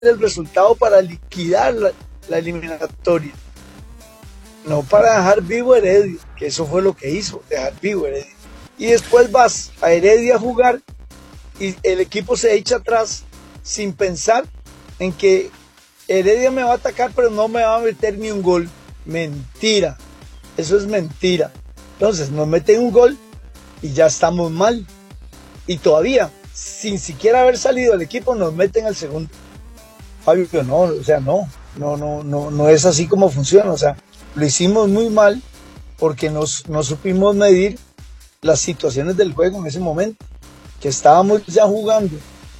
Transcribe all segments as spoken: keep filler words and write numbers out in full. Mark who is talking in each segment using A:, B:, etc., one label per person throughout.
A: el resultado para liquidar la, la eliminatoria, no para dejar vivo a Heredia, que eso fue lo que hizo, dejar vivo a Heredia. Y después vas a Heredia a jugar y el equipo se echa atrás sin pensar en que Heredia me va a atacar pero no me va a meter ni un gol. Mentira, eso es mentira. Entonces nos meten un gol y ya estamos mal. Y todavía, sin siquiera haber salido el equipo, nos meten al segundo. Fabio, no, o sea, no, no, no, no, no es así como funciona. O sea, lo hicimos muy mal porque nos, no supimos medir las situaciones del juego en ese momento, que estábamos ya jugando.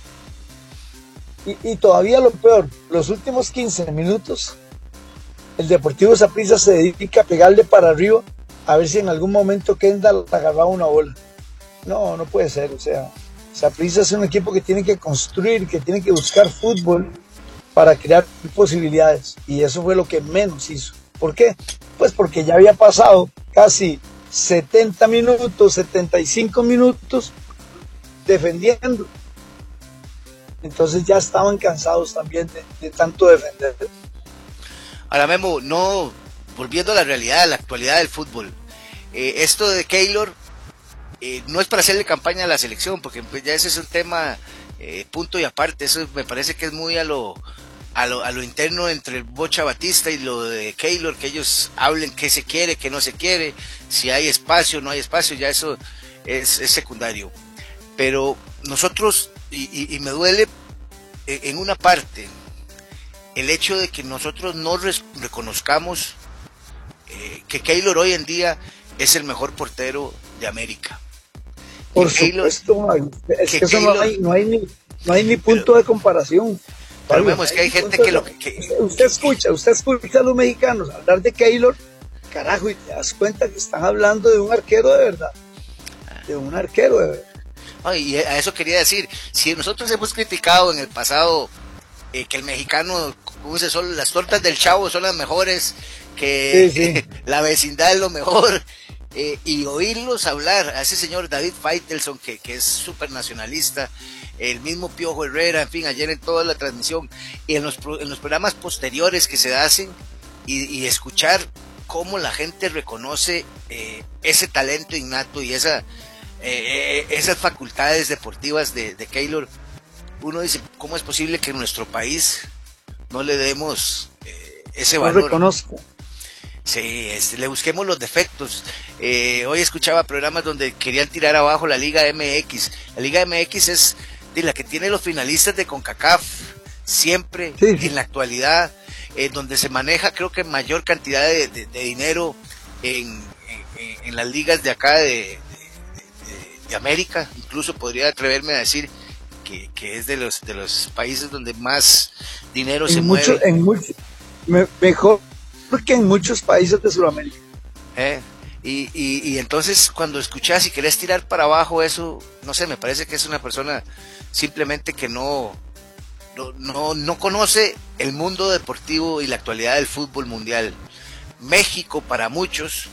A: Y, y todavía lo peor, los últimos quince minutos, el Deportivo Saprissa se dedica a pegarle para arriba a ver si en algún momento Kendall agarraba una bola. No, no puede ser, o sea, Saprissa es un equipo que tiene que construir, que tiene que buscar fútbol para crear posibilidades, y eso fue lo que menos hizo. ¿Por qué? Pues porque ya había pasado casi setenta minutos, setenta y cinco minutos defendiendo. Entonces ya estaban cansados también de, de tanto defender.
B: Ahora, Memo, no, volviendo a la realidad, a la actualidad del fútbol, eh, esto de Keylor eh, no es para hacerle campaña a la selección, porque pues, ya ese es un tema eh, punto y aparte. Eso me parece que es muy a lo a lo, a lo interno entre el Bocha Batista y lo de Keylor, que ellos hablen qué se quiere, qué no se quiere, si hay espacio, no hay espacio, ya eso es, es secundario. Pero nosotros, y, y, y me duele en una parte el hecho de que nosotros no res, reconozcamos eh, que Keylor hoy en día es el mejor portero de América.
A: Por supuesto, Keylor, es que, que eso Keylor, no, hay, no, hay ni, no hay ni punto pero, de comparación.
B: Pero vemos no que hay gente que lo que, que
A: usted, usted escucha, usted escucha a los mexicanos hablar de Keylor, carajo, y te das cuenta que están hablando de un arquero de verdad, de un arquero de verdad.
B: Ay, y a eso quería decir, si nosotros hemos criticado en el pasado eh, que el mexicano, como dice, son las tortas del Chavo son las mejores, que sí, sí. La vecindad es lo mejor, eh, y oírlos hablar a ese señor David Faitelson, que, que es súper nacionalista, el mismo Piojo Herrera, en fin, ayer en toda la transmisión, y en los, en los programas posteriores que se hacen, y, y escuchar cómo la gente reconoce eh, ese talento innato y esa Eh, esas facultades deportivas de, de Keylor, uno dice, ¿cómo es posible que en nuestro país no le demos eh, ese
A: no
B: valor?
A: Reconozco.
B: Sí, este, le busquemos los defectos. Eh, hoy escuchaba programas donde querían tirar abajo la Liga M X. La Liga M X es de la que tiene los finalistas de CONCACAF siempre, sí, sí. En la actualidad, eh, donde se maneja creo que mayor cantidad de, de, de dinero en, en, en las ligas de acá de de América, incluso podría atreverme a decir que, que es de los de los países donde más dinero
A: en
B: se
A: mucho,
B: mueve.
A: En mucho, me, mejor que en muchos países de Sudamérica.
B: Eh, y, y, y entonces cuando escuchas y querés tirar para abajo eso, no sé, me parece que es una persona simplemente que no, no, no, no conoce el mundo deportivo y la actualidad del fútbol mundial. México para muchos,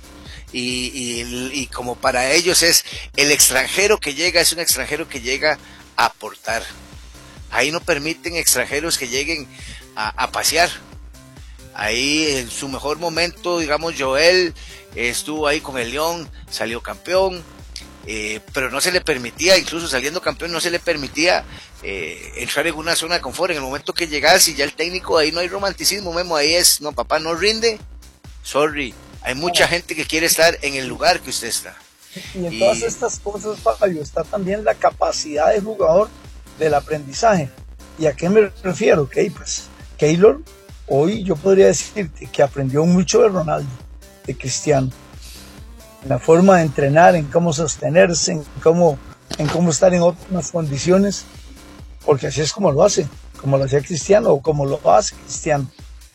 B: Y, y, y como para ellos es el extranjero que llega, es un extranjero que llega a aportar. Ahí no permiten extranjeros que lleguen a, a pasear. Ahí en su mejor momento, digamos, Joel eh, estuvo ahí con el León, salió campeón, eh, pero no se le permitía, incluso saliendo campeón, no se le permitía eh, entrar en una zona de confort. En el momento que llegas y ya el técnico, ahí no hay romanticismo, Memo, ahí es, no, papá, no rinde, sorry. Hay mucha gente que quiere estar en el lugar que usted está.
A: Y en y... todas estas cosas, Fabio, está también la capacidad del jugador del aprendizaje. ¿Y a qué me refiero? Okay, pues Keylor, hoy yo podría decirte que aprendió mucho de Ronaldo, de Cristiano. En la forma de entrenar, en cómo sostenerse, en cómo, en cómo estar en óptimas condiciones. Porque así es como lo hace, como lo hacía Cristiano o como lo hace Cristiano.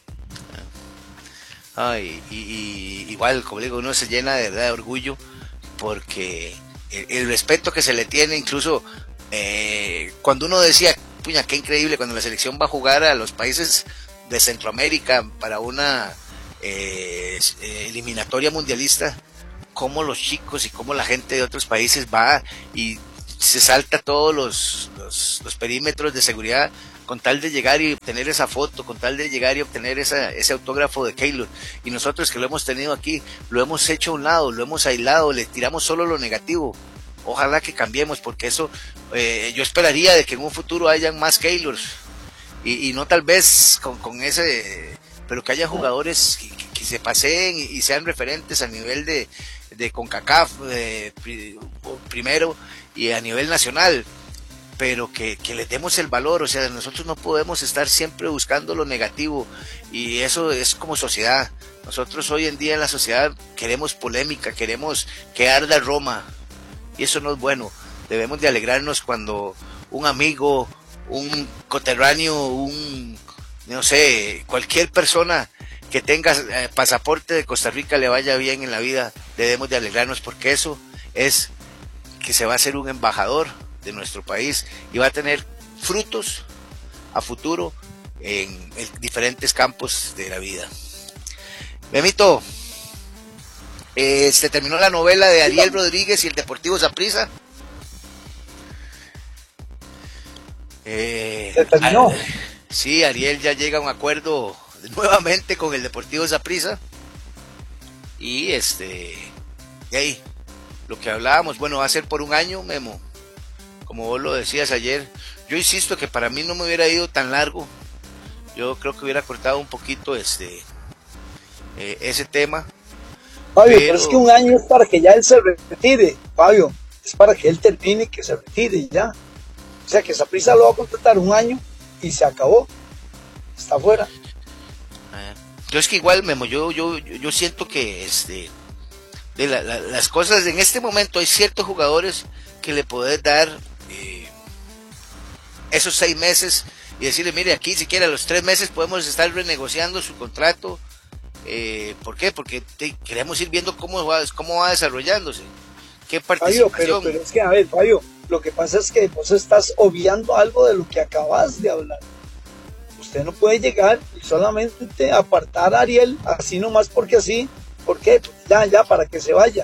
B: Ay, y, y igual, como digo, uno se llena de verdad de orgullo porque el, el respeto que se le tiene, incluso eh, cuando uno decía, puña, qué increíble cuando la selección va a jugar a los países de Centroamérica para una eh, eliminatoria mundialista, cómo los chicos y cómo la gente de otros países va y se salta todos los, los, los perímetros de seguridad con tal de llegar y obtener esa foto, con tal de llegar y obtener esa, ese autógrafo de Keylor. Y nosotros que lo hemos tenido aquí, lo hemos hecho a un lado, lo hemos aislado, le tiramos solo lo negativo. Ojalá que cambiemos, porque eso, eh, yo esperaría de que en un futuro hayan más Keylors. Y, y no tal vez con, con ese, pero que haya jugadores que, que, que se paseen y, y sean referentes a nivel de, de CONCACAF eh, primero y a nivel nacional, pero que, que les demos el valor. O sea, nosotros no podemos estar siempre buscando lo negativo, y eso es como sociedad. Nosotros hoy en día en la sociedad queremos polémica, queremos que arda Roma, y eso no es bueno. Debemos de alegrarnos cuando un amigo, un coterráneo, un, no sé, cualquier persona que tenga eh, pasaporte de Costa Rica le vaya bien en la vida. Debemos de alegrarnos, porque eso es que se va a hacer un embajador de nuestro país y va a tener frutos a futuro en, en diferentes campos de la vida. Memito, eh, se terminó la novela de Ariel Rodríguez y el Deportivo Saprissa. Eh,
A: ¿Se terminó?
B: Sí, Ariel ya llega a un acuerdo nuevamente con el Deportivo Saprissa. Y este, y ahí, lo que hablábamos, bueno, va a ser por un año, Memo. Como vos lo decías ayer, yo insisto que para mí no me hubiera ido tan largo. Yo creo que hubiera cortado un poquito este eh, ese tema.
A: Fabio,
B: pero...
A: pero es que un año es para que ya él se retire, Fabio. Es para que él termine y que se retire ya. O sea que Saprissa lo va a contratar un año y se acabó. Está fuera.
B: Eh, yo es que igual, Memo, yo, yo, yo siento que este de la, la, las cosas en este momento, hay ciertos jugadores que le podés dar eh, esos seis meses y decirle, mire, aquí siquiera a los tres meses podemos estar renegociando su contrato. Eh, ¿Por qué? Porque te, queremos ir viendo cómo va, cómo va desarrollándose. ¿Qué participación?
A: Fabio, pero, pero es que, a ver, Fabio, lo que pasa es que vos estás obviando algo de lo que acabas de hablar. Usted no puede llegar y solamente apartar a Ariel así nomás porque así. ¿Por qué? Pues ya, ya, para que se vaya.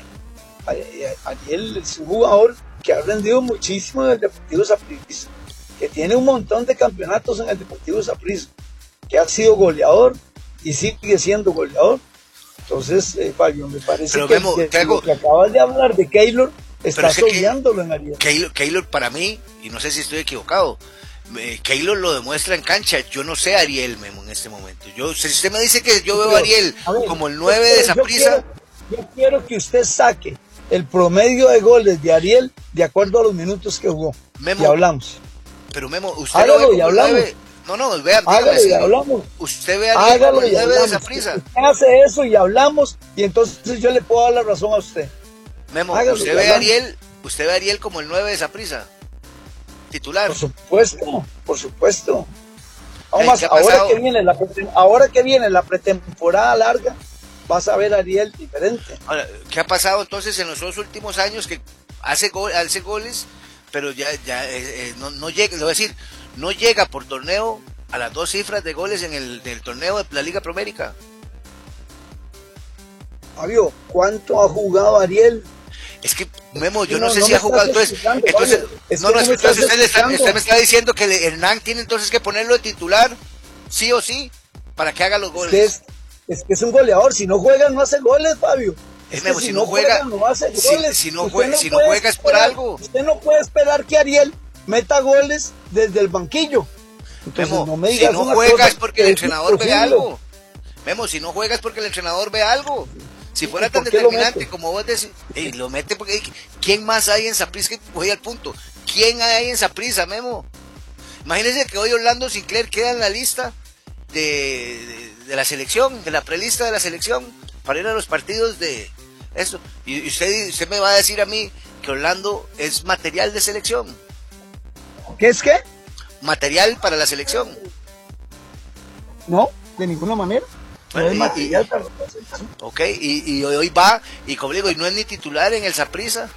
A: Ariel es un jugador que ha rendido muchísimo en el Deportivo Saprissa, que tiene un montón de campeonatos en el Deportivo Saprissa, que ha sido goleador y sigue siendo goleador. Entonces, eh, Fabio, me parece
B: pero
A: que,
B: Memo,
A: de,
B: hago...
A: lo que acabas de hablar de Keylor, estás obviándolo en Ariel.
B: Keylor, Keylor para mí, y no sé si estoy equivocado, eh, Keylor lo demuestra en cancha. Yo no sé Ariel, Memo, en este momento. Yo, si usted me dice que yo veo a Ariel a ver, como el nueve de Saprissa,
A: yo, yo quiero que usted saque el promedio de goles de Ariel de acuerdo a los minutos que jugó. Memo, y hablamos.
B: Pero Memo, usted
A: hágalo
B: lo ve
A: y hablamos.
B: nueve. No, no, vea,
A: hágalo y hablamos.
B: Usted ve a Ariel
A: hágalo
B: como el
A: y
B: nueve
A: hablamos.
B: de Saprissa.
A: Usted hace eso y hablamos, y entonces yo le puedo dar la razón a usted.
B: Memo,
A: hágalo
B: usted ve a Ariel, usted ve a Ariel como el nueve de Saprissa, titular.
A: Por supuesto, por supuesto. Aún más, ahora que viene la ahora que viene la pretemporada larga, vas a ver a Ariel diferente.
B: Ahora, ¿qué ha pasado entonces en los dos últimos años? Que hace, gol, hace goles, pero ya, ya eh, eh, no, no llega, le voy a decir, no llega por torneo a las dos cifras de goles en el del torneo de la Liga Promérica.
A: Fabio, ¿cuánto ha jugado Ariel?
B: Es que, Memo, yo
A: no,
B: no sé
A: no
B: si ha jugado, entonces, entonces,
A: es
B: no, no,
A: no
B: entonces usted, le está, usted me está diciendo que le, Hernán tiene entonces que ponerlo de titular, sí o sí, para que haga los goles.
A: Es que es, es, que es un goleador, si no juega no hace goles, Fabio.
B: Es, es Memo, si, si no juega, juega
A: no hace
B: si,
A: goles.
B: Si no, juega, no si no juega es por
A: esperar,
B: algo.
A: Usted no puede esperar que Ariel meta goles desde el banquillo. Entonces,
B: Memo,
A: no me digas
B: si no juega es porque el entrenador ve algo. Memo, si no juega es porque el entrenador ve algo. Si fuera tan determinante como vos decís, hey, lo mete porque ¿quién más hay en Saprissa? Que voy al punto. ¿Quién hay en Saprissa, Memo? Imagínense que hoy Orlando Sinclair queda en la lista de, de, de la selección, de la prelista de la selección, para ir a los partidos de eso. Y usted, usted me va a decir a mí que Orlando es material de selección.
A: ¿Qué es qué?
B: Material para la selección.
A: No, de ninguna manera.
B: Bueno, y, material para ok, y, y hoy va, y como digo, y no es ni titular en el Saprissa.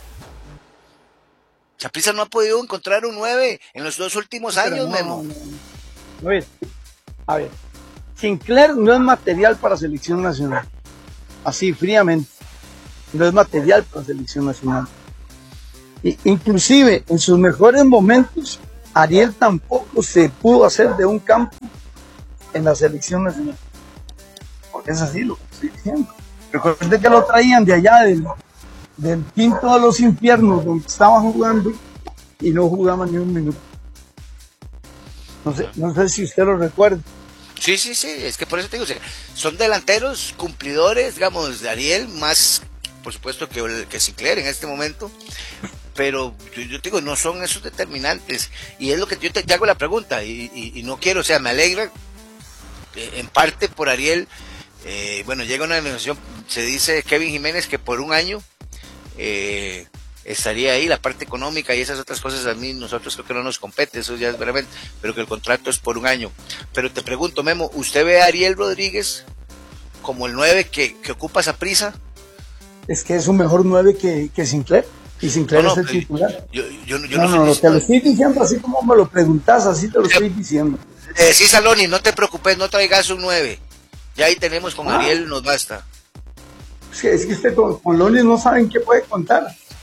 B: Saprissa no ha podido encontrar un nueve en los dos últimos
A: Pero
B: años,
A: no,
B: Memo.
A: No, no. A ver, a ver, Sinclair no es material para selección nacional. Así, fríamente. No es material para selección nacional. Y, inclusive, en sus mejores momentos, Ariel tampoco se pudo hacer de un campo en la selección nacional. Porque es así lo que estoy diciendo. Recuerde que lo traían de allá del, del quinto de los infiernos donde estaba jugando y no jugaba ni un minuto. No sé, no sé si usted lo recuerda.
B: Sí, sí, sí, es que por eso te digo, o sea, son delanteros cumplidores, digamos, de Ariel, más por supuesto que, que Sinclair en este momento, pero yo, yo te digo, no son esos determinantes, y es lo que yo te, te hago la pregunta, y, y, y no quiero, o sea, me alegra eh, en parte por Ariel, eh, bueno, llega una negociación, se dice Kevin Jiménez que por un año eh, estaría ahí, la parte económica y esas otras cosas a mí, nosotros creo que no nos compete, eso ya es veramente, pero que el contrato es por un año. Pero te pregunto, Memo, ¿usted ve a Ariel Rodríguez como el nueve que, que ocupa esa prisa?
A: Es que es un mejor nueve que, que Sinclair, y Sinclair no, no, es el titular. Yo, yo, yo no, no, no, lo que lo estoy diciendo, así como me lo preguntas, así te lo
B: o sea,
A: estoy diciendo.
B: Le decís a Loni, no te preocupes, no traigas un nueve, ya ahí tenemos con ah. Ariel, nos basta.
A: Es que, es que usted con, con Loni no saben qué puede contar.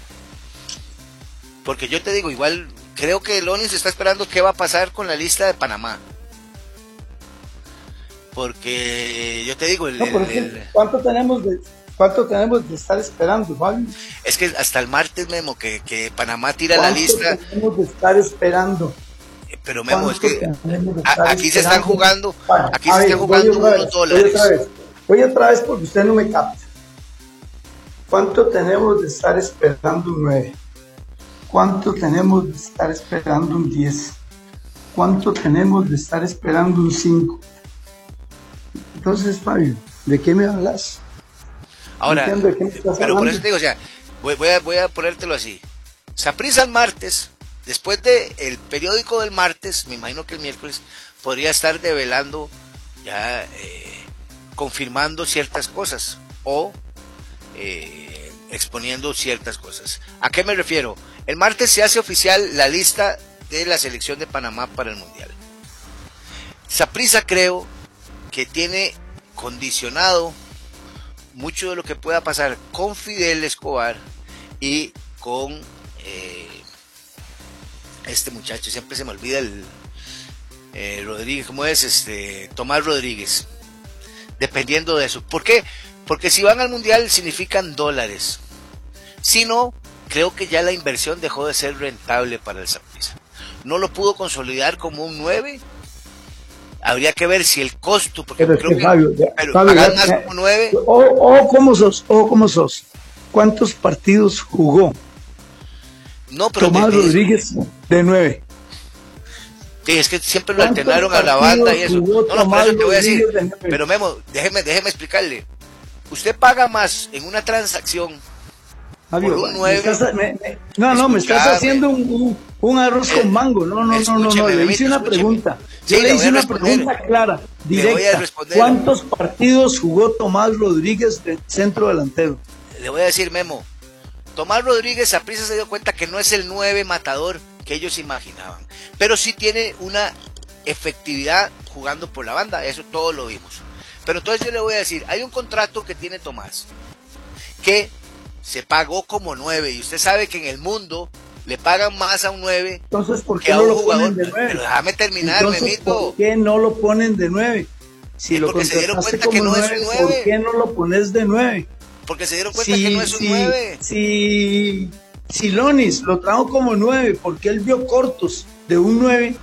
B: Porque yo te digo, igual, creo que Loni se está esperando qué va a pasar con la lista de Panamá. Porque yo te digo, el,
A: no,
B: el,
A: el, ¿cuánto tenemos de cuánto tenemos de estar esperando, Fabio?
B: Es que hasta el martes, Memo, que, que Panamá tira la lista.
A: Tenemos de estar esperando.
B: Pero Memo, es que a, aquí se están jugando, bueno, aquí se ver, están jugando unos vez, dólares.
A: Voy otra, vez, voy otra vez porque usted no me capta. ¿Cuánto tenemos de estar esperando un nueve? ¿Cuánto tenemos de estar esperando un diez? ¿Cuánto tenemos de estar esperando un cinco? Entonces, Fabio, ¿de qué me hablas?
B: Ahora, no de qué me estás pero hablando. Por eso te digo, o sea, voy, voy, a, voy a ponértelo así. Saprissa el martes, después del periódico del martes, me imagino que el miércoles, podría estar develando, ya eh, confirmando ciertas cosas o eh, exponiendo ciertas cosas. ¿A qué me refiero? El martes se hace oficial la lista de la selección de Panamá para el Mundial. Saprissa creo que tiene condicionado mucho de lo que pueda pasar con Fidel Escobar y con eh, este muchacho, siempre se me olvida el eh, Rodríguez, ¿cómo es? Este Tomás Rodríguez, dependiendo de eso. ¿Por qué? Porque si van al Mundial significan dólares. Si no, creo que ya la inversión dejó de ser rentable para el Saprissa. No lo pudo consolidar como un nueve. Habría que ver si el costo, porque
A: pero
B: creo
A: que,
B: que
A: Fabio, ya,
B: pero
A: Fabio,
B: pagar
A: ya,
B: más
A: ya,
B: como nueve.
A: O, o cómo sos, o cómo sos. ¿Cuántos partidos jugó
B: no, pero
A: Tomás de, Rodríguez de nueve?
B: Sí, es que siempre lo alternaron a la banda y eso. No, no, por eso te voy a decir. Pero Memo, déjeme, déjeme explicarle. Usted paga más en una transacción.
A: Fabio, por un nueve. Me estás, me, me, no, no, me estás haciendo un, un, un arroz eh, con mango. No, no, no, no, no. Le hice una escúcheme. pregunta. Yo sí, le hice una pregunta clara, directa. ¿Cuántos partidos jugó Tomás Rodríguez de centro delantero?
B: Le voy a decir, Memo. Tomás Rodríguez, Saprissa se dio cuenta que no es el nueve matador que ellos imaginaban, pero sí tiene una efectividad jugando por la banda, eso todos lo vimos. Pero entonces yo le voy a decir, hay un contrato que tiene Tomás, que se pagó como nueve, y usted sabe que en el mundo le pagan más a un nueve
A: entonces, ¿por qué
B: que a
A: no
B: un
A: lo
B: jugador.
A: Ponen de nueve?
B: Pero déjame terminar,
A: entonces,
B: Memito.
A: ¿por qué no lo ponen de nueve? Si
B: es
A: lo
B: porque se dieron cuenta que no
A: nueve,
B: es un nueve.
A: ¿por qué no lo pones de nueve?
B: Porque se dieron cuenta
A: si,
B: que no es un
A: si,
B: nueve.
A: Si, si Lonis lo trajo como nueve porque él vio cortos de un nueve,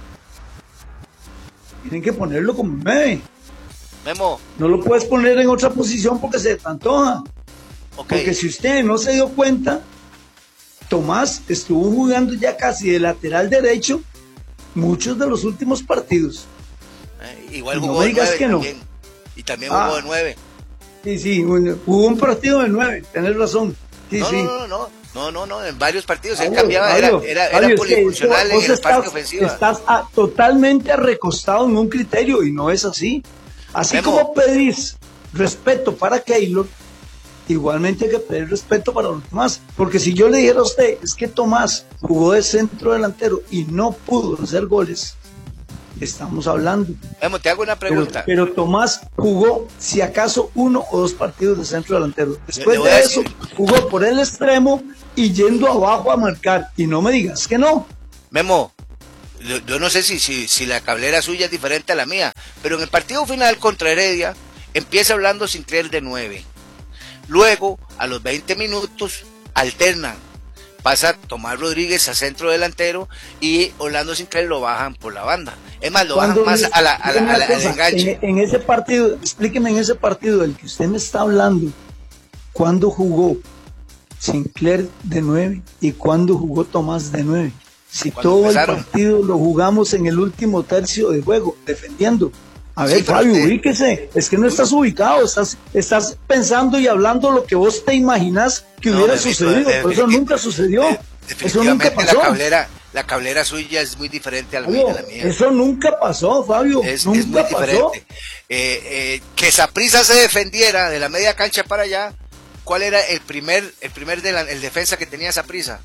A: tienen que ponerlo como nueve.
B: Memo.
A: No lo puedes poner en otra posición porque se te antoja. Okay. Porque si usted no se dio cuenta, Tomás estuvo jugando ya casi de lateral derecho muchos de los últimos partidos.
B: Eh, igual jugó no me digas de nueve que también. No. Y también ah, jugó de nueve.
A: Sí, sí, hubo un partido de nueve, tenés razón. Sí,
B: no,
A: sí.
B: no, no, no, no, no, en varios partidos él cambiaba, era, era, era Fabio, polifuncional es que en la parte ofensiva.
A: Estás a, totalmente recostado en un criterio y no es así. Así Memo. Como pedís respeto para Keylor, igualmente hay que pedir respeto para los demás. Porque si yo le dijera a usted, es que Tomás jugó de centro delantero y no pudo hacer goles, estamos hablando.
B: Memo, te hago una pregunta.
A: Pero, pero Tomás jugó, si acaso, uno o dos partidos de centro delantero. Después de eso, decir. jugó por el extremo y yendo abajo a marcar. Y no me digas que no.
B: Memo, yo, yo no sé si, si, si la cablera suya es diferente a la mía, pero en el partido final contra Heredia empieza Orlando Sinclair de nueve. Luego, a los veinte minutos, alternan. Pasa Tomás Rodríguez a centro delantero y Orlando Sinclair lo bajan por la banda. Es más, lo bajan más a la, a la, a la, al enganche.
A: En, en ese partido, explíqueme en ese partido del que usted me está hablando, ¿cuándo jugó Sinclair de nueve y cuándo jugó Tomás de nueve? Si todo empezaron. El partido lo jugamos en el último tercio de juego, defendiendo. A ver, sí, Fabio, usted... ubíquese, es que no estás ubicado, estás, estás pensando y hablando lo que vos te imaginás que no, hubiera sucedido, pero eso nunca sucedió, eso nunca pasó.
B: La cablera, la cablera suya es muy diferente a la, Fabio, mía, la mía.
A: Eso nunca pasó, Fabio,
B: es,
A: nunca
B: es muy
A: pasó.
B: diferente. Eh, eh, que Saprissa se defendiera de la media cancha para allá, ¿cuál era el primer, el primer de la, el defensa que tenía Saprissa?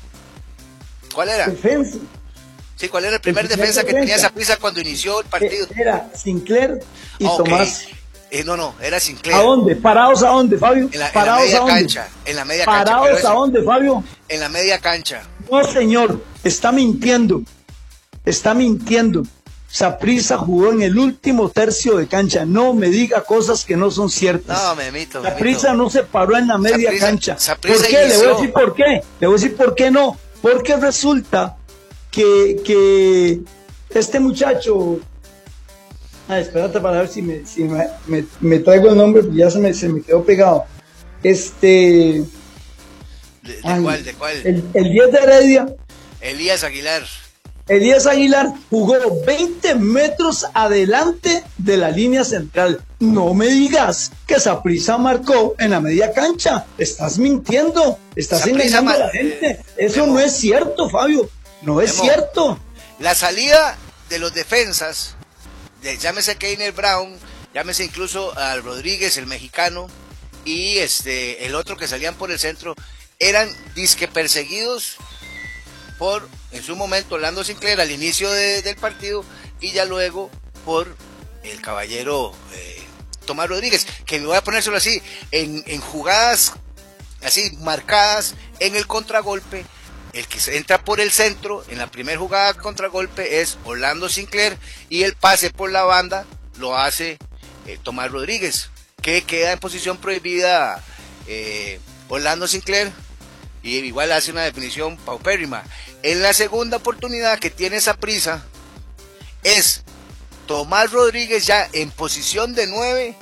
B: ¿Cuál era?
A: Defensa.
B: Sí, ¿cuál era el primer, el primer defensa, defensa que tenía Saprissa cuando inició el partido?
A: Era Sinclair y okay. Tomás.
B: Eh, no, no, era Sinclair.
A: ¿A dónde? ¿Parados a dónde, Fabio?
B: En la,
A: ¿Parados
B: en la media
A: a dónde?
B: cancha. En la media
A: ¿Parados
B: cancha,
A: a dónde, Fabio?
B: En la media cancha.
A: No, señor, está mintiendo. Está mintiendo. Saprissa jugó en el último tercio de cancha. No me diga cosas que no son ciertas.
B: No, me mito.
A: Saprissa no se paró en la media
B: Saprissa,
A: cancha.
B: Saprissa
A: ¿Por qué?
B: inició.
A: Le voy a decir por qué. Le voy a decir por qué no. Porque resulta que, que este muchacho, ah, espérate para ver si me, si me, me, me traigo el nombre, ya se me, se me quedó pegado. Este,
B: ¿De, de ay, cuál? ¿De cuál?
A: El, el diez de Heredia.
B: Elías Aguilar.
A: Elías Aguilar jugó veinte metros adelante de la línea central. No me digas que Saprissa marcó en la media cancha. Estás mintiendo. Estás engañando a la gente. Eso Memo. No es cierto, Fabio. No es Memo. Cierto.
B: La salida de los defensas, de, llámese Keiner Brown, llámese incluso al Rodríguez, el mexicano, y este el otro que salían por el centro, eran disque perseguidos por, en su momento, Orlando Sinclair al inicio de, del partido, y ya luego por el caballero eh, Tomás Rodríguez, que me voy a ponérselo así, en, en jugadas así marcadas, en el contragolpe, el que se entra por el centro, en la primera jugada contragolpe es Orlando Sinclair, y el pase por la banda lo hace eh, Tomás Rodríguez, que queda en posición prohibida eh, Orlando Sinclair, y igual hace una definición paupérrima. En la segunda oportunidad que tiene Saprissa es Tomás Rodríguez ya en posición de nueve,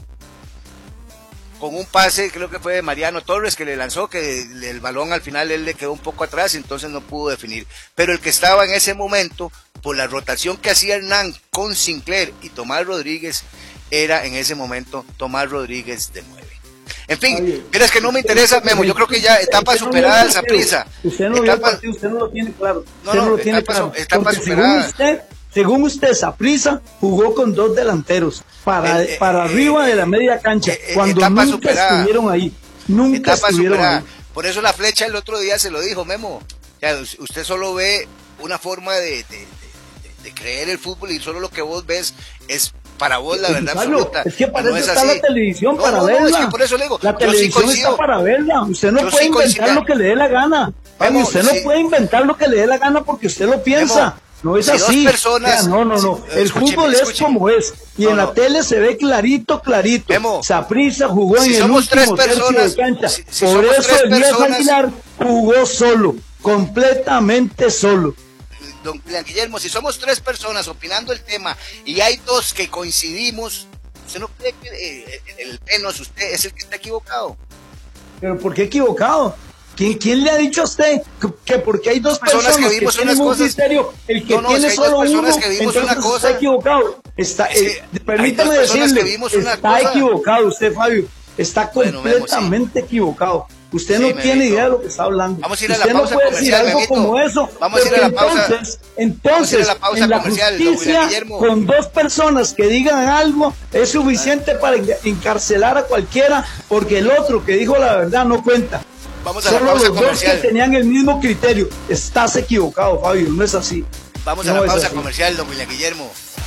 B: con un pase, creo que fue de Mariano Torres, que le lanzó, que el balón al final él le quedó un poco atrás, entonces no pudo definir. Pero el que estaba en ese momento, por la rotación que hacía Hernán con Sinclair y Tomás Rodríguez, era en ese momento Tomás Rodríguez de nueve. En fin, mira, es que no me interesa, Memo, yo creo que ya etapa superada esa prisa.
A: Usted no vio el partido, usted no lo tiene claro.
B: No, no,
A: no lo tiene
B: etapa,
A: claro.
B: etapa superada.
A: Según usted, según usted, Saprissa jugó con dos delanteros para, eh, para eh, arriba eh, de la media cancha, eh, cuando nunca superada. Estuvieron ahí. Nunca etapa estuvieron superada. Ahí.
B: Por eso la flecha el otro día se lo dijo, Memo. O sea, usted solo ve una forma de, de, de, de creer el fútbol y solo lo que vos ves es para vos la verdad absoluta.
A: Es que para
B: no
A: eso
B: es
A: está
B: así.
A: la televisión,
B: no,
A: para
B: no,
A: verla.
B: No, es que por eso le digo,
A: la televisión sí está para verla. Usted no yo puede sí inventar coincido. Lo que le dé la gana. Memo, usted sí. No puede inventar lo que le dé la gana porque usted lo piensa. Memo, no es si así.
B: Personas,
A: no, no, no.
B: Si,
A: el fútbol escúcheme. Es como es. Y no, en la no. Tele se ve clarito, clarito. Saprissa jugó
B: si
A: en el último tercio de cancha.
B: Si, si
A: por eso Elías
B: personas...
A: Aguilar jugó solo, completamente solo.
B: Don Guillermo, si somos tres personas opinando el tema y hay dos que coincidimos, ¿usted no cree que eh, el menos usted es el que está equivocado?
A: ¿Pero por qué equivocado? ¿Quién, quién le ha dicho a usted que, que porque hay dos personas,
B: personas que, vimos
A: que tienen
B: unas
A: un
B: cosas,
A: criterio, el que
B: no, no,
A: tiene
B: es que
A: solo uno,
B: que vimos
A: entonces
B: una cosa,
A: está equivocado? Está,
B: es que
A: eh, permítame decirle, que vimos una está cosa. Equivocado usted, Fabio, está bueno, completamente Memo, sí. equivocado. Usted sí, no tiene meto. Idea de lo que está hablando.
B: Vamos a ir a
A: usted
B: la pausa
A: no puede
B: comercial,
A: decir algo como eso.
B: Vamos a ir a la pausa.
A: Entonces, entonces
B: a la pausa
A: en la
B: comercial,
A: justicia, con dos personas que digan algo, es suficiente para encarcelar a cualquiera, porque el otro que dijo la verdad no cuenta.
B: Vamos a
A: Solo
B: la pausa
A: los
B: comercial.
A: Dos que tenían el mismo criterio. Estás equivocado, Fabio, no es así.
B: Vamos
A: no
B: a la pausa
A: así.
B: comercial, don William Guillermo,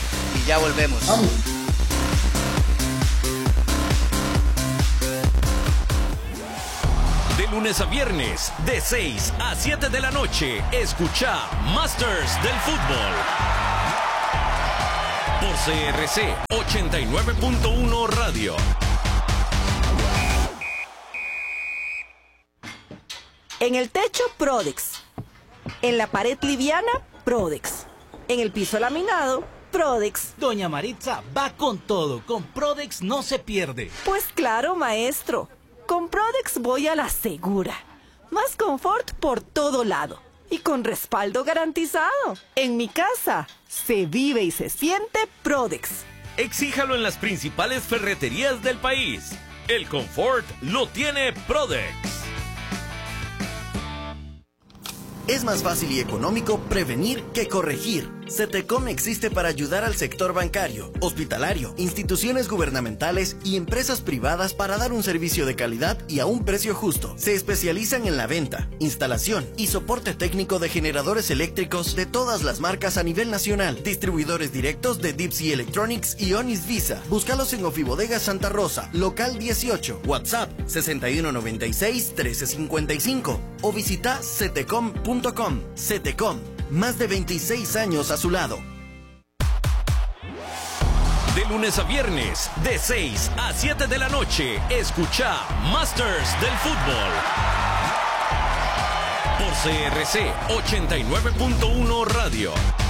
B: y ya volvemos.
A: Vamos.
C: De lunes lunes a viernes, de seis a siete de la noche, escucha Masters del Fútbol. Por C R C ochenta y nueve punto uno Radio.
D: En el techo, Prodex. En la pared liviana, Prodex. En el piso laminado, Prodex.
E: Doña Maritza va con todo. Con Prodex no se pierde.
D: Pues claro, maestro. Con Prodex voy a la segura. Más confort por todo lado. Y con respaldo garantizado. En mi casa, se vive y se siente Prodex.
C: Exíjalo en las principales ferreterías del país. El confort lo tiene Prodex.
F: Es más fácil y económico prevenir que corregir. CETECOM existe para ayudar al sector bancario, hospitalario, instituciones gubernamentales y empresas privadas para dar un servicio de calidad y a un precio justo. Se especializan en la venta, instalación y soporte técnico de generadores eléctricos de todas las marcas a nivel nacional. Distribuidores directos de Deep Sea Electronics y Onis Visa. Búscalos en Ofibodega Santa Rosa, local dieciocho, WhatsApp sesenta y uno noventa y seis trece cincuenta y cinco o visita cetecom punto com. CETECOM. Más de veintiséis años a su lado.
C: De lunes a viernes, de seis a siete de la noche, escucha Masters del Fútbol. Por C R C ochenta y nueve punto uno Radio.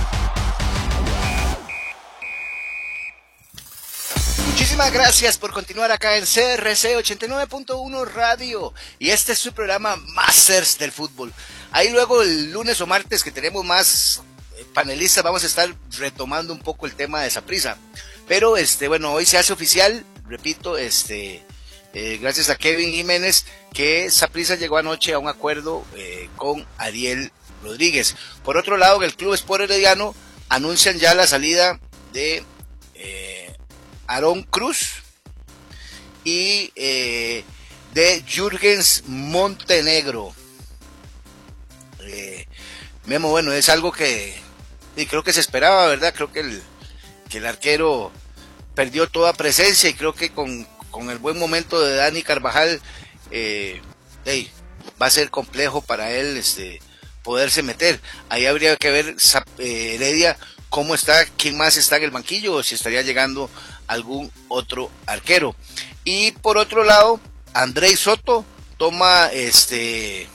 B: Muchísimas gracias por continuar acá en C R C ochenta y nueve punto uno Radio. Y este es su programa Masters del Fútbol. Ahí luego el lunes o martes que tenemos más panelistas vamos a estar retomando un poco el tema de Saprissa. Pero este bueno, hoy se hace oficial, repito, este eh, gracias a Kevin Jiménez, que Saprissa llegó anoche a un acuerdo eh, con Ariel Rodríguez. Por otro lado, el Club Sport Herediano anuncian ya la salida de eh, Aarón Cruz y eh, de Jürgens Montenegro. Eh, Memo, bueno, es algo que y creo que se esperaba, ¿verdad? Creo que el, que el arquero perdió toda presencia y creo que con, con el buen momento de Dani Carvajal eh, hey, va a ser complejo para él este, poderse meter. Ahí habría que ver eh, Heredia cómo está, quién más está en el banquillo o si estaría llegando algún otro arquero. Y por otro lado, Andrei Soto toma este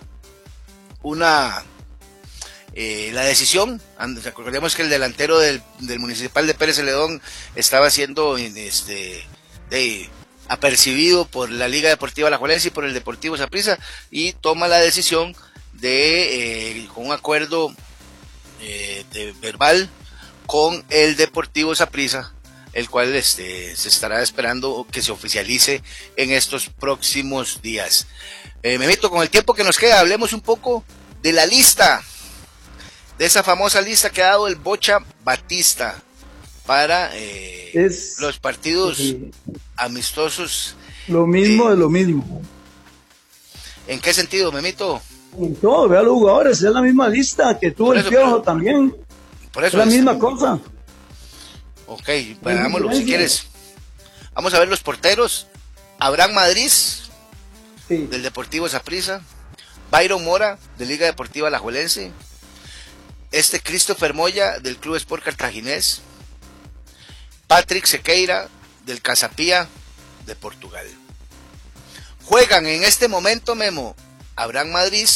B: una eh, la decisión. Recordemos que el delantero del, del Municipal de Pérez Celedón estaba siendo este de, apercibido por la Liga Deportiva Alajuelense y por el Deportivo Saprissa y toma la decisión de eh, con un acuerdo eh, de verbal con el Deportivo Saprissa, el cual este, se estará esperando que se oficialice en estos próximos días. Eh, me meto con el tiempo que nos queda, hablemos un poco de la lista, de esa famosa lista que ha dado el Bocha Batista para eh, es, los partidos sí. amistosos.
A: Lo mismo de, de lo mismo.
B: ¿En qué sentido, Memito?
A: En todo, vea los jugadores, es la misma lista que tuvo el Piojo también.
B: Por eso
A: es la
B: es,
A: misma cosa.
B: Ok, veámoslo si quieres. Vamos a ver los porteros. Abraham Madrid, sí. del Deportivo Saprissa. Byron Mora, de Liga Deportiva Alajuelense. Este Christopher Moya, del Club Sport Cartaginés. Patrick Sequeira, del Casapía, de Portugal. Juegan en este momento, Memo, Abraham Madrid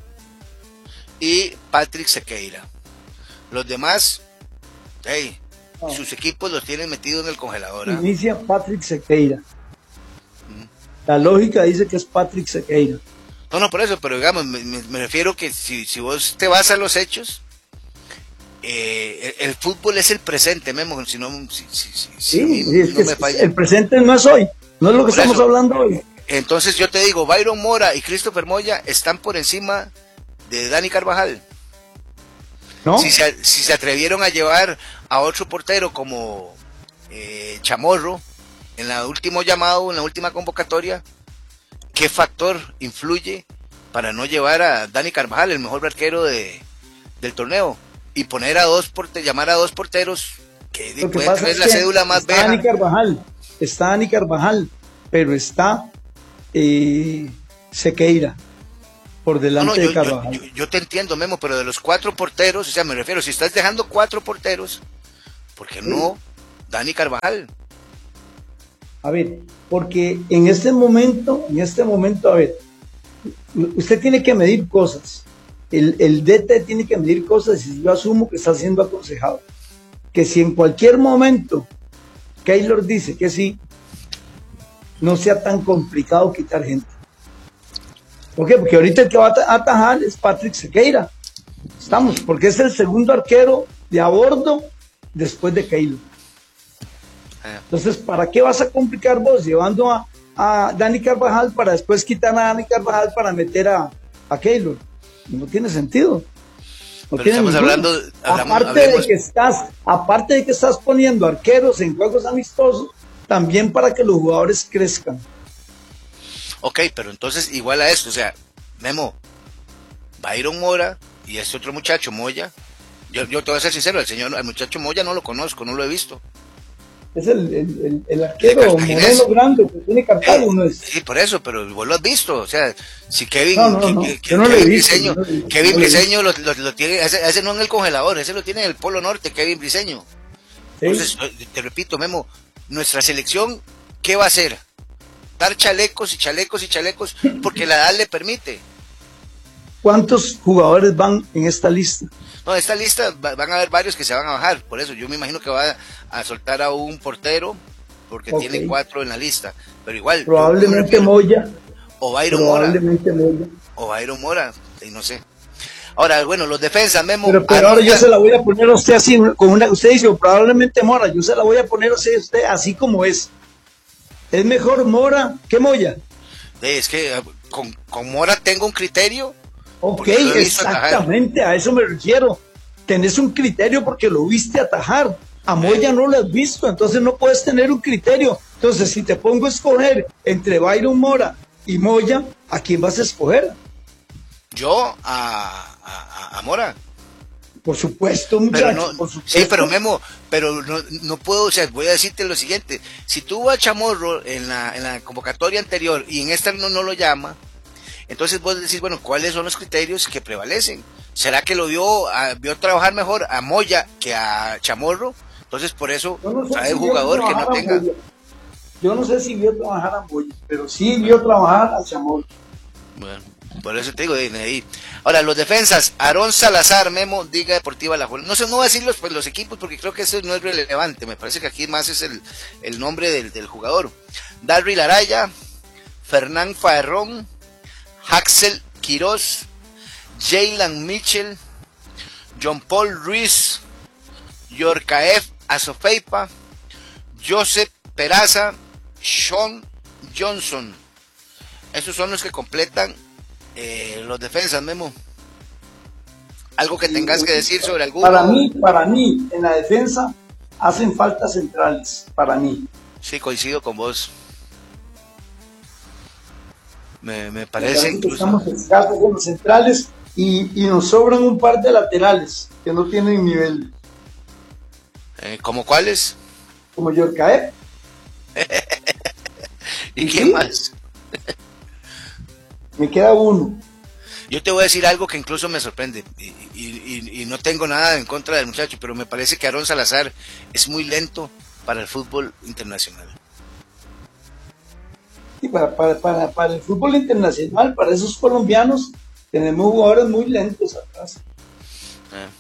B: y Patrick Sequeira. Los demás, hey, oh. sus equipos los tienen metidos en el congelador. ¿eh?
A: Inicia Patrick Sequeira. Mm. La lógica dice que es Patrick Sequeira.
B: No, no, por eso, pero digamos, me, me, me refiero que si, si vos te vas a los hechos, eh, el, el fútbol es el presente, Memo, si no, si, si, si,
A: sí,
B: si
A: es
B: no
A: que
B: me falla.
A: El presente no es hoy, no es lo que por estamos eso, hablando hoy.
B: Entonces yo te digo, Byron Mora y Christopher Moya están por encima de Dani Carvajal. ¿No? Si se, si se atrevieron a llevar a otro portero como eh, Chamorro en la último llamado, en la última convocatoria, ¿qué factor influye para no llevar a Dani Carvajal, el mejor arquero de, del torneo, y poner a dos porteros, llamar a dos porteros que, que pueden tener la cédula más
A: está
B: vieja?
A: Dani Carvajal, está Dani Carvajal, pero está eh, Sequeira, por delante
B: no, no,
A: de
B: yo,
A: Carvajal.
B: Yo, yo, yo te entiendo, Memo, pero de los cuatro porteros, o sea, me refiero, si estás dejando cuatro porteros, ¿por qué no Dani Carvajal?
A: A ver, porque en este momento, en este momento, a ver, usted tiene que medir cosas. El, el D T tiene que medir cosas y yo asumo que está siendo aconsejado. Que si en cualquier momento Keylor dice que sí, no sea tan complicado quitar gente. ¿Por qué? Porque ahorita el que va a atajar es Patrick Sequeira. Estamos, porque es el segundo arquero de a bordo después de Keylor. Entonces, ¿para qué vas a complicar vos llevando a, a Dani Carvajal para después quitar a Dani Carvajal para meter a, a Keylor? No tiene sentido. No
B: Pero
A: tiene
B: estamos
A: ninguno.
B: hablando, hablamos,
A: aparte
B: hablemos.
A: de que estás, aparte de que estás poniendo arqueros en juegos amistosos, también para que los jugadores crezcan.
B: Ok, pero entonces igual a esto, o sea, Memo, Byron Mora y este otro muchacho, Moya, yo, yo te voy a ser sincero, el señor, el muchacho Moya no lo conozco, no lo he visto.
A: Es el, el, el, el arquero moreno grande que tiene Cartago,
B: eh,
A: ¿no es?
B: Sí, por eso, pero vos lo has visto, o sea, si Kevin,
A: no, no, no,
B: que, que,
A: no
B: Kevin
A: visto,
B: Briseño,
A: no visto,
B: Kevin
A: no
B: Briseño lo, lo, lo tiene, ese, ese no en el congelador, ese lo tiene en el Polo Norte, Kevin Briseño. ¿Sí? Entonces, te repito, Memo, nuestra selección, ¿qué va a hacer? Dar chalecos y chalecos y chalecos porque la edad le permite.
A: ¿Cuántos jugadores van en esta lista?
B: No, esta lista va, van a haber varios que se van a bajar, por eso yo me imagino que va a soltar a un portero porque okay. tiene cuatro en la lista, pero igual
A: probablemente yo, Moya
B: o Byron
A: probablemente
B: Mora
A: Moya.
B: o Byron Mora, y no sé. Ahora, bueno, los defensas, Memo.
A: Pero, pero ahora yo se la voy a poner a usted así, con una, usted dice probablemente Mora, yo se la voy a poner a usted, usted así como es. ¿Es mejor Mora que Moya?
B: Es que con, con Mora tengo un criterio.
A: Ok, exactamente, atajar. A eso me refiero. Tenés un criterio porque lo viste atajar. A Moya no lo has visto, entonces no puedes tener un criterio. Entonces, si te pongo a escoger entre Byron Mora y Moya, ¿a quién vas a escoger?
B: Yo, a, a, a Mora.
A: Por supuesto, muchacho,
B: no,
A: por supuesto.
B: Sí, pero Memo, pero no, no puedo, o sea, voy a decirte lo siguiente, si tuvo a Chamorro en la, en la convocatoria anterior y en esta no, no lo llama, entonces vos decís, bueno, ¿cuáles son los criterios que prevalecen? ¿Será que lo vio, a, vio trabajar mejor a Moya que a Chamorro? Entonces por eso
A: no sé
B: trae
A: si
B: un jugador que no tenga...
A: Moya. Yo no sé si vio trabajar a Moya, pero sí vio trabajar a Chamorro.
B: Bueno. Por eso te digo, de ahí. Ahora, los defensas, Aarón Salazar, Memo, Liga Deportiva La Juela. No sé, no voy a decir los, pues, los equipos porque creo que eso no es relevante. Me parece que aquí más es el, el nombre del, del jugador. Darryl Araya, Fernán Farrón, Axel Quiroz, Jaylan Mitchell, John Paul Ruiz, Yorkaev Azofeipa, Joseph Peraza, Sean Johnson. Esos son los que completan Eh, los defensas, Memo. Algo que tengas que decir sobre alguno.
A: Para mí, para mí, en la defensa hacen falta centrales, para mí.
B: Sí, coincido con vos. Me, me parece incluso.
A: Estamos escasos en los centrales y, y nos sobran un par de laterales que no tienen nivel.
B: Eh, ¿Como cuáles?
A: Como Yorkaev.
B: ¿Y quién sí? más?
A: Me queda uno.
B: Yo te voy a decir algo que incluso me sorprende y, y, y, y no tengo nada en contra del muchacho, pero me parece que Aarón Salazar es muy lento para el fútbol internacional.
A: Sí, para, para, para, para el fútbol internacional, para esos colombianos, tenemos jugadores muy lentos atrás.
B: Ah.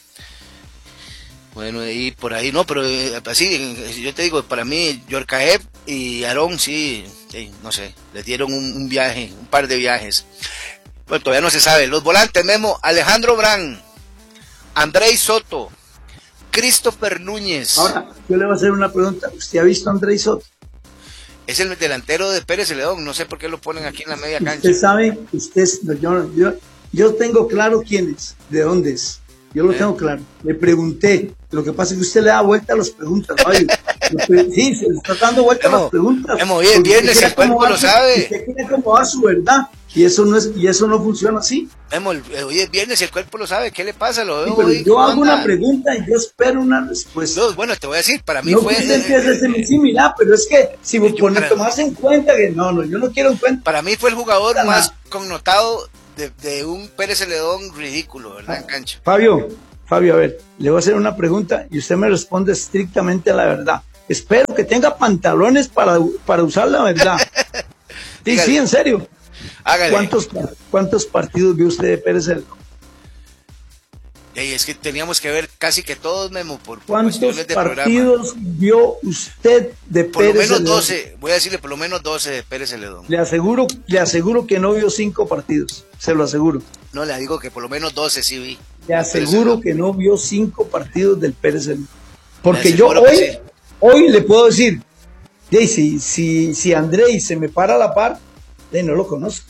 B: Bueno, y por ahí no, pero así, yo te digo, para mí, Yorkaev y Aarón, sí, sí, no sé, les dieron un, un viaje, un par de viajes. Bueno, todavía no se sabe. Los volantes, Memo, Alejandro Brand, Andrei Soto, Christopher Núñez.
A: Ahora, yo le voy a hacer una pregunta. ¿Usted ha visto a Andrei Soto?
B: Es el delantero de Pérez Celedón, no sé por qué lo ponen aquí en la media cancha.
A: Usted sabe, usted, yo, yo, yo tengo claro quién es, de dónde es. Yo lo ¿Eh? tengo claro. Le pregunté. Lo que pasa es que usted le da vuelta a las preguntas. Ay, sí, se le está dando vuelta Memo, a las preguntas.
B: Memo, bien, viernes el cuerpo lo sabe.
A: Usted quiere cómo va su verdad. Y eso no es, y eso no funciona así.
B: Memo, hoy es viernes y el cuerpo lo sabe, ¿qué le pasa? Lo veo
A: Sí, pero
B: hoy,
A: yo hago
B: anda?
A: una pregunta y yo espero una respuesta.
B: No, bueno, te voy a decir, para mí
A: No
B: fue...
A: que usted empiece a ser similar, pero es que si vos
B: Yo
A: pones,
B: para-
A: tomás en cuenta que no, no, yo no quiero en cuenta.
B: Para mí fue el jugador
A: Nada.
B: más connotado de, de un Pérez Celedón ridículo, ¿verdad? En cancha.
A: Fabio, Fabio, a ver, le voy a hacer una pregunta y usted me responde estrictamente a la verdad. Espero que tenga pantalones para, para usar la verdad. Sí,
B: Dígale.
A: sí, en serio.
B: Hágale.
A: ¿Cuántos, ¿Cuántos partidos vio usted de Pérez Celedón?
B: Ey, es que teníamos que ver casi que todos, Memo, por, por
A: ¿Cuántos
B: cuestiones de programa.
A: partidos vio usted de
B: Por lo
A: Pérez
B: menos
A: Celedón?
B: doce, voy a decirle por lo menos doce de Pérez Celedón.
A: Le aseguro, le aseguro que no vio cinco partidos, se lo aseguro.
B: No, le digo que por lo menos doce sí vi.
A: Le aseguro que no vio cinco partidos del Pérez Celedón. Porque
B: Le
A: yo
B: aseguro que
A: hoy,
B: sí.
A: hoy le puedo decir, "Ey, si, si, si Andrei se me para a la par, ey, no lo conozco.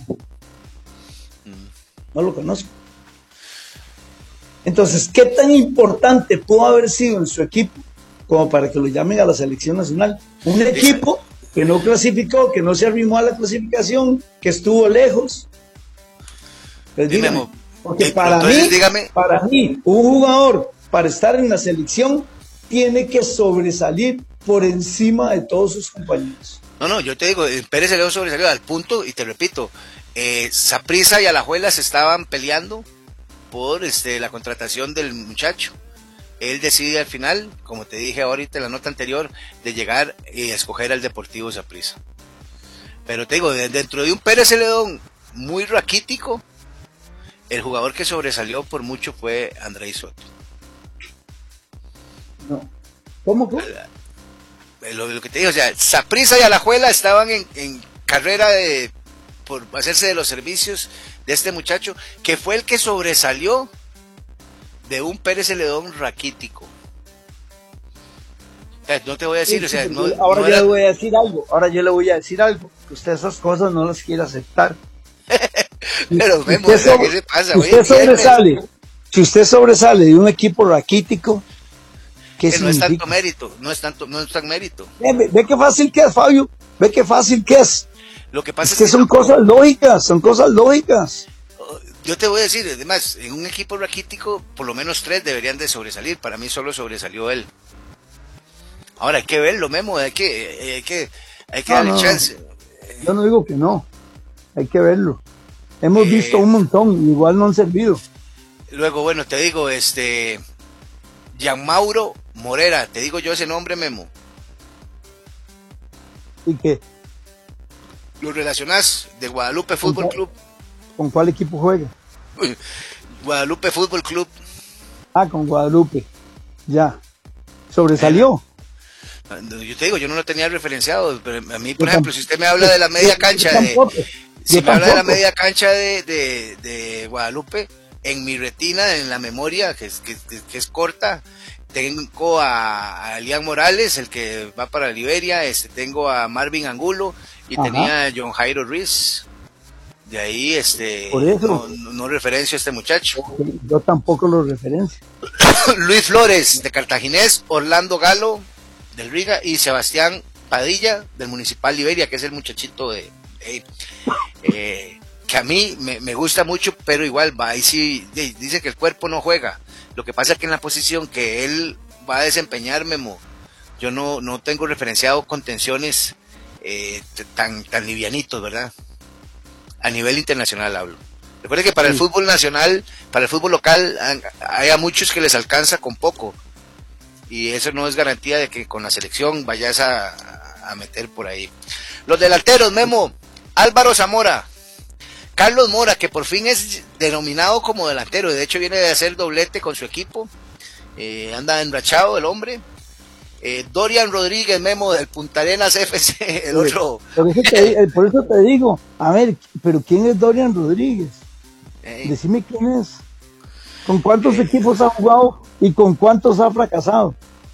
A: No lo conozco. Entonces, ¿qué tan importante pudo haber sido en su equipo como para que lo llamen a la selección nacional? Un equipo que no clasificó, que no se arrimó a la clasificación, que estuvo lejos. Pues
B: Sí,
A: dígame,
B: Memo.
A: porque
B: Eh,
A: para
B: entonces,
A: mí,
B: dígame.
A: para mí, un jugador para estar en la selección tiene que sobresalir por encima de todos sus compañeros.
B: No, no, yo te digo, eh, Pérez Celedón sobresalió al punto, y te repito, eh, Saprissa y Alajuela se estaban peleando por este, la contratación del muchacho. Él decide al final, como te dije ahorita en la nota anterior, de llegar y escoger al Deportivo Saprissa. Pero te digo, de- dentro de un Pérez Celedón muy raquítico, el jugador que sobresalió por mucho fue Andrei Soto.
A: No. ¿Cómo? ¿Cómo?
B: Eh, Lo, lo que te digo, o sea, Saprissa y Alajuela estaban en, en carrera de por hacerse de los servicios de este muchacho, que fue el que sobresalió de un Pérez Celedón raquítico. O sea, no te voy a decir, o sea, no,
A: ahora
B: no
A: yo
B: era-
A: le voy a decir algo, ahora yo le voy a decir algo, que usted esas cosas no las quiere aceptar.
B: pero
A: Si
B: vemos,
A: usted,
B: ¿qué
A: sobre-
B: se pasa?
A: si
B: Hoy
A: usted
B: es viernes,
A: sobresale, si usted sobresale de un equipo raquítico, ¿qué
B: que no es
A: significa?
B: tanto mérito, no es tanto, no es tan mérito.
A: Ve, ve- ve qué fácil que es, Fabio, ve qué fácil que es.
B: Lo que pasa
A: Es
B: es,
A: que
B: que
A: son
B: yo,
A: cosas lógicas, son cosas lógicas.
B: yo te voy a decir, además, en un equipo raquítico, por lo menos tres deberían de sobresalir. Para mí solo sobresalió él. Ahora hay que verlo, Memo, hay que, hay que, hay que
A: No,
B: darle
A: no,
B: chance.
A: Yo no digo que no, hay que verlo. Hemos
B: Eh,
A: visto un montón, igual no han servido.
B: Luego, bueno, te digo, este, Gianmauro Morera, te digo yo ese nombre, Memo.
A: ¿Y que
B: ¿Lo relacionás de Guadalupe Fútbol Club?
A: ¿Con cuál equipo juega?
B: Guadalupe Fútbol Club.
A: Ah, con Guadalupe. Ya. Sobresalió.
B: Yo te digo, yo no lo tenía referenciado, pero a mí, por
A: Yo
B: ejemplo,
A: tampoco.
B: si usted me habla de la media
A: Yo
B: cancha de,
A: tampoco.
B: si
A: Yo
B: me habla de la
A: tampoco.
B: media cancha de, de, de Guadalupe, en mi retina, en la memoria, que es, que, que- que es corta, tengo a, a Elian Morales, el que va para Liberia, este, tengo a Marvin Angulo, y
A: Ajá.
B: tenía a John Jairo Ruiz. De ahí, este,
A: Por eso.
B: no, no, no referencio a este muchacho.
A: Yo tampoco lo referencio.
B: Luis Flores, de Cartaginés, Orlando Galo, del Riga, y Sebastián Padilla, del Municipal Liberia, que es el muchachito de, de- eh, que a mí me, me gusta mucho, pero igual va ahí sí, de- dice que el cuerpo no juega. Lo que pasa es que en la posición que él va a desempeñar, Memo, yo no, no tengo referenciado contenciones eh, t- tan, tan livianitos, ¿verdad? A nivel internacional hablo. Recuerde que para el
A: Sí.
B: fútbol nacional, para el fútbol local, han- hay a muchos que les alcanza con poco. Y eso no es garantía de que con la selección vayas a, a meter por ahí. Los delanteros, Memo, Álvaro Zamora, Carlos Mora, que por fin es denominado como delantero, de hecho viene de hacer doblete con su equipo, eh, anda enrachado el hombre. Eh, Dorian Rodríguez, Memo, del Punta Arenas F C, el otro.
A: Por eso, te, eh, por eso te digo, a ver, pero ¿quién es Dorian Rodríguez?
B: eh,
A: Decime quién es. ¿Con cuántos equipos ha jugado y con cuántos ha fracasado?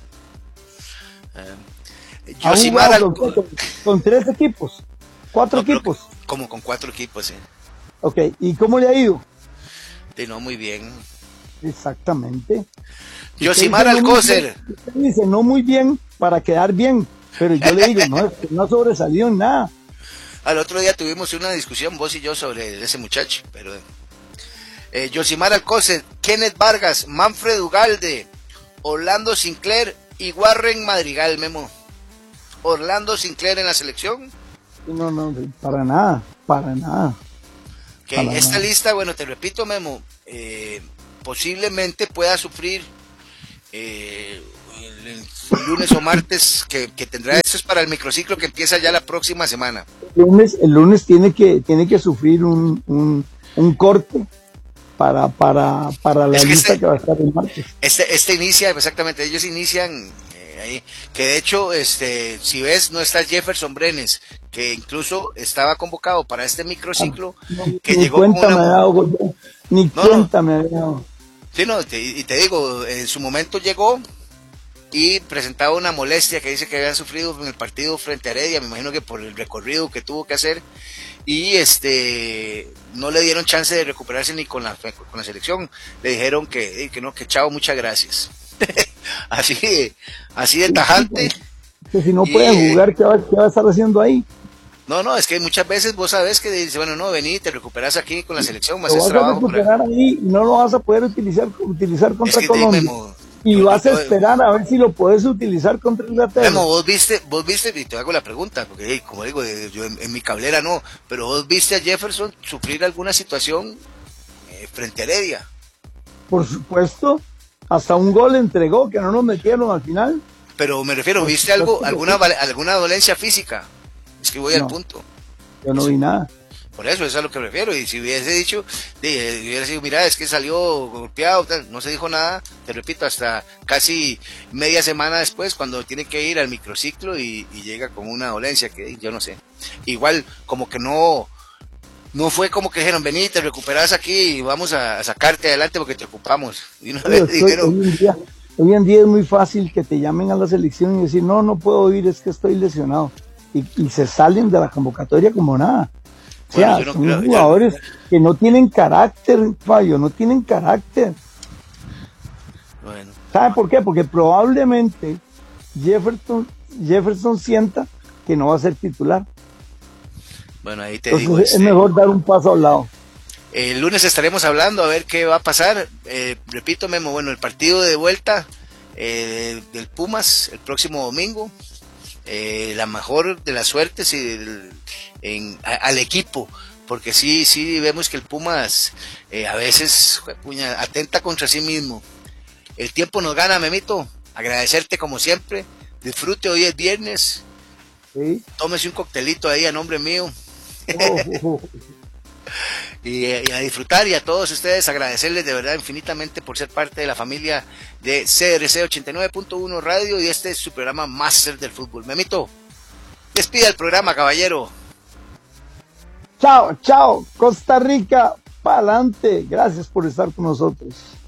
A: Ha
B: Yosimar
A: jugado
B: Al-
A: con, con- con tres equipos, cuatro
B: No, creo
A: equipos.
B: que como con cuatro equipos, sí.
A: Ok, ¿y cómo le ha ido?
B: Sí, no, muy bien.
A: Exactamente.
B: Yosimar
A: Usted dice no muy
B: Alcócer.
A: bien, usted dice no muy bien para quedar bien, pero yo le digo, no, es que no ha sobresalido en nada.
B: Al otro día tuvimos una discusión, vos y yo, sobre ese muchacho, pero Eh, Yosimar Alcocer, Kenneth Vargas, Manfred Ugalde, Orlando Sinclair y Warren Madrigal, Memo. Orlando Sinclair en la selección.
A: No, no, para nada, para nada.
B: Que
A: para
B: esta
A: nada.
B: lista, bueno, te repito, Memo, eh, posiblemente pueda sufrir eh, el, el lunes o martes que, que tendrá. Esto es para el microciclo que empieza ya la próxima semana.
A: El lunes, el lunes tiene que, tiene que sufrir un, un, un corte para, para, para la
B: Es que
A: lista
B: este-
A: que va a estar el martes.
B: Este, este inicia, exactamente, ellos inician eh, ahí, que de hecho, este, si ves, no está Jefferson Brenes, que incluso estaba convocado para este microciclo, que
A: Ni
B: llegó con
A: cuenta me
B: una...
A: ha dado, yo, ni
B: No, no.
A: cuenta me había dado.
B: Sí, no, te- y te digo, en su momento llegó y presentaba una molestia que dice que había sufrido en el partido frente a Heredia, me imagino que por el recorrido que tuvo que hacer, y este no le dieron chance de recuperarse ni con la con la selección, le dijeron que, que no, que chao, muchas gracias. así de, así de tajante.
A: Que si no
B: Y-
A: puede jugar, ¿qué va, qué va a estar haciendo ahí?
B: No, no, es que muchas veces vos sabés que dice, bueno, no, vení, te recuperas aquí con la selección, más
A: Lo
B: es
A: vas a
B: trabajo. por ahí.
A: recuperar ahí y no lo vas a poder utilizar, utilizar
B: Es
A: contra
B: que
A: Colombia.
B: dime, Mo,
A: Y
B: yo-
A: vas a
B: yo-
A: esperar a ver si lo puedes utilizar contra Inglaterra.
B: Memo, vos viste, vos viste, y te hago la pregunta, porque hey, como digo, eh, yo en, en mi cablera no, pero vos viste a Jefferson sufrir alguna situación eh, frente a Heredia.
A: Por supuesto, hasta un gol entregó que no nos metieron al final.
B: Pero me refiero,
A: Por
B: ¿viste
A: supuesto
B: algo,
A: que
B: alguna,
A: sí.
B: val- alguna dolencia física? Es que voy al
A: No.
B: punto.
A: Yo no vi nada.
B: Por eso, eso es a lo que me refiero. Y si hubiese dicho, de, hubiera sido, mira, es que salió golpeado, tal, no se dijo nada, te repito, hasta casi media semana después, cuando tiene que ir al microciclo y, y llega con una dolencia que yo no sé. Igual, como que no, no fue como que dijeron, vení, te recuperas aquí y vamos a, a sacarte adelante porque te ocupamos. Y una
A: Oye,
B: vez
A: estoy-
B: dijeron,
A: hoy, en día, hoy en día es muy fácil que te llamen a la selección y decir, no, no puedo ir, es que estoy lesionado. Y, y se salen de la convocatoria como nada. O sea,
B: Bueno, yo no
A: son
B: creo- yo-
A: jugadores que no tienen carácter, Fabio, no tienen carácter.
B: bueno,
A: ¿Sabe por qué? Porque probablemente Jefferson, Jefferson sienta que no va a ser titular.
B: bueno, ahí te
A: Entonces
B: digo.
A: es
B: este,
A: mejor dar un paso al lado.
B: El lunes estaremos hablando a ver qué va a pasar. Eh, repito, Memo, bueno, el partido de vuelta eh, del Pumas el próximo domingo. Eh, la mejor de las suertes y del- en, a- al equipo, porque sí, sí vemos que el Pumas eh, a veces juepuña, atenta contra sí mismo. El tiempo nos gana, Memito. Agradecerte como siempre. Disfrute, hoy es viernes.
A: ¿Sí?
B: Tómese un coctelito ahí a nombre mío.
A: Oh, oh, oh.
B: Y, eh, y a disfrutar, y a todos ustedes agradecerles de verdad infinitamente por ser parte de la familia de C R C ochenta y nueve punto uno Radio y este es su programa Máster del Fútbol. Memito, despida el programa, caballero.
A: Chao, chao, Costa Rica, pa'lante. Gracias por estar con nosotros.